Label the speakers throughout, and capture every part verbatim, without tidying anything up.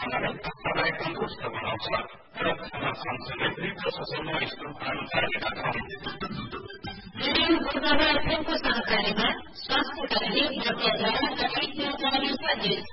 Speaker 1: तपाईँको दुष्ट बनाउँछ र खाना खान्छले वृद्ध ससम्म स्कुल प्राण कार्यका छन्।
Speaker 2: रेडियो पूर्वाधार एफएमको सहकार्यमा स्वास्थ्य कर्मी प्रज्ञाद्वारा गठित यो च्यानल सजिलो।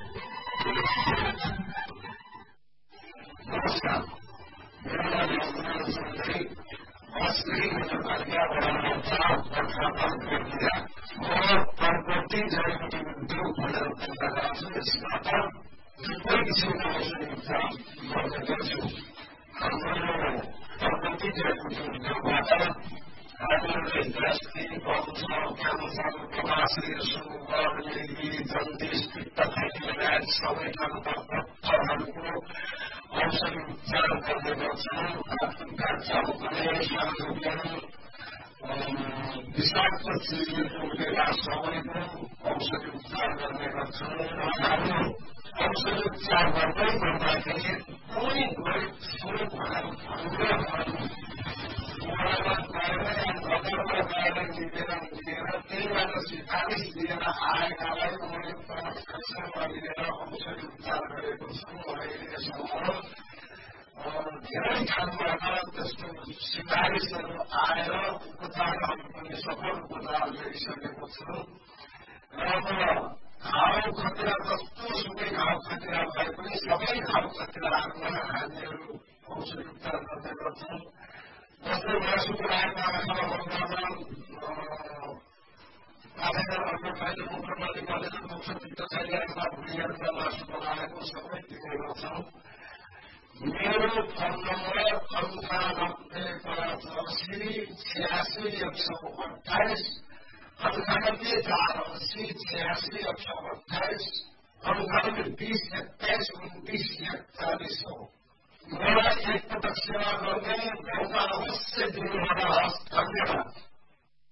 Speaker 3: नमस्कार, मेरो नाम रघुनाथ चौधरी। अस्ति प्रज्ञा बढाउनुहुन्छ तथापन प्रक्रिया म प्रकृति जडीबुटी उद्योग भनेर पुस्तक छु। यसबाट थुप्रै किसिमका औषधिका गर्न गर्छु। हाम्रो प्रकृति जडीबुटी उद्योगबाट आयुर्वेद गृहस्थी बौद्ध क्यान्सर प्रवासी सुगर मृगी जन्डिस पित्त थाइकी लगायत सबै थरका पत्थरहरूको औषधि उपचार गर्ने गर्छन्। हातका चाउकले सानो विषाक्त चिजहरू उठेका सबैको औषधि उपचार गर्ने गर्छन् र हाम्रो औषधि उपचार गर्दै गर्दाखेरि कुनै गरिब स्वरूप अनुग्रहहरू मोडामा गएर या बजारमा गएर लिएर लिएर त्यहीबाट सिफारिस दिएर आएकालाई मैले प्रशिक्षणमा लिएर औषधि उपचार गरेको छु। अहिलेसम्म धेरै ठाउँबाट त्यस्तो सिफारिसहरू आएर उपचारहरू पनि सफल उपचार गरिसकेको छु र म घाउ खतरा जस्तो सुकै घाउ खतरा भए पनि सबै घाउ खतराहरूमा हामीहरू औषधि उपचार गर्ने गर्छौँ। जस्तै मासु बनाएका खबरमा पाठकहरूको फाइदा मुख्यमन्त्री कलेज औषधि शैलीहरूमा भुलिहरूमा मासु बनाएको सबै दिने गर्छौँ। मेरो फोन नम्बर अन्ठानब्बे पचासी छ्यासी एक सौ अठाइस अन्ठानब्बे चार अस्सी छ्यासी एक सौ अठाइस अन्ठानब्बे बिस एक्काइस उन्तिस एकचालिस हो। मलाई एकपटक सेवा गर्ने मौका अवश्य दिनुहोला।